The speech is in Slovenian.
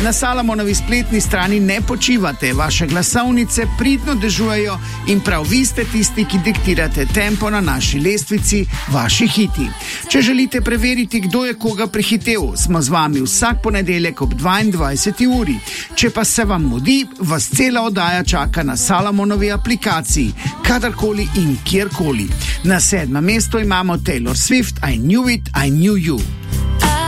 Na Salamonovi spletni strani ne počivate, vaše glasovnice pridno dežujejo in prav vi ste tisti, ki diktirate tempo na naši lestvici, vaši hiti. Če želite preveriti, kdo je koga prehitev, smo z vami vsak ponedeljek ob 22. uri. Če pa se vam mudi, vas cela oddaja čaka na Salamonovi aplikaciji, kadarkoli in kjerkoli. Na 7. mestu imamo Taylor Swift, I Knew It, I Knew You.